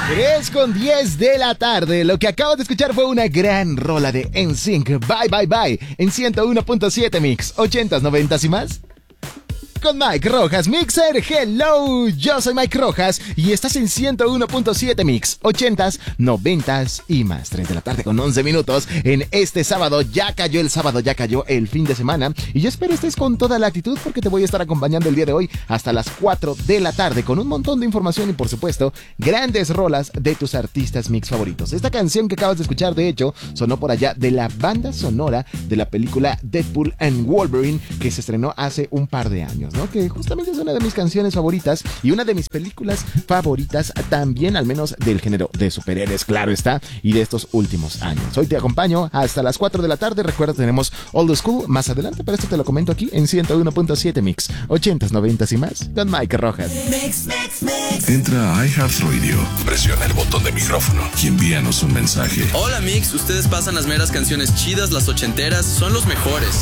3:10 de la tarde. Lo que acabas de escuchar fue una gran rola de NSYNC. Bye, bye, bye. En 101.7 Mix. 80s, 90s y más. Con Mike Rojas, Mixer. Hello, yo soy Mike Rojas y estás en 101.7 Mix, 80s, 90s y más. 3 de la tarde con 11 minutos en este sábado. Ya cayó el sábado, ya cayó el fin de semana y yo espero estés con toda la actitud porque te voy a estar acompañando el día de hoy hasta las 4 de la tarde con un montón de información y por supuesto grandes rolas de tus artistas mix favoritos. Esta canción que acabas de escuchar de hecho sonó por allá de la banda sonora de la película Deadpool and Wolverine que se estrenó hace un par de años, ¿no? Que justamente es una de mis canciones favoritas y una de mis películas favoritas también, al menos del género de superhéroes, claro está, y de estos últimos años. Hoy te acompaño hasta las 4 de la tarde. Recuerda, tenemos Old School más adelante, pero esto te lo comento aquí en 101.7 Mix, 80s, 90s y más, con Mike Rojas. Entra a iHeartRadio, presiona el botón de micrófono y envíanos un mensaje. Hola Mix, ustedes pasan las meras canciones chidas, las ochenteras, son los mejores.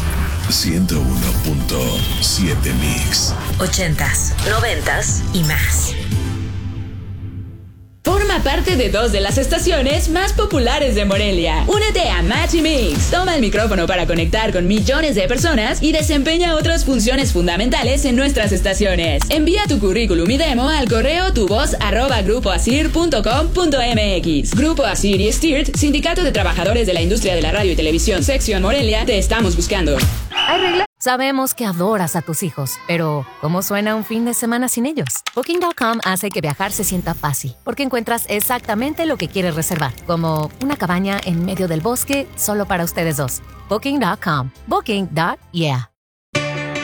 101.7 Mix. 80s, 90s y más. Forma parte de 2 de las estaciones más populares de Morelia. Únete a Match y Mix. Toma el micrófono para conectar con millones de personas y desempeña otras funciones fundamentales en nuestras estaciones. Envía tu currículum y demo al correo tuvoz@grupoasir.com.mx. Grupo Asir y Stirt, Sindicato de Trabajadores de la Industria de la Radio y Televisión, Sección Morelia, te estamos buscando. Sabemos que adoras a tus hijos, pero ¿cómo suena un fin de semana sin ellos? Booking.com hace que viajar se sienta fácil, porque encuentras exactamente lo que quieres reservar, como una cabaña en medio del bosque solo para ustedes dos. Booking.com. Booking.yeah.